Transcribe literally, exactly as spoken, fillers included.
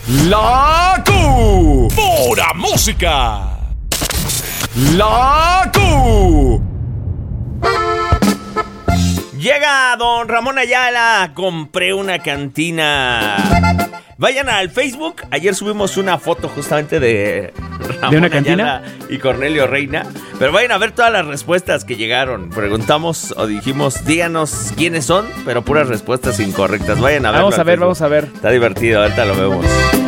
La Q. Pura música. La Q. Llega don Ramón Ayala, compré una cantina. Vayan al Facebook, ayer subimos una foto justamente de Ramón ¿De una cantina? Ayala y Cornelio Reina. Pero vayan a ver todas las respuestas que llegaron. Preguntamos o dijimos, díganos quiénes son, pero puras respuestas incorrectas. Vayan a ver. Vamos a ver, vamos a ver. Está divertido, ahorita lo vemos.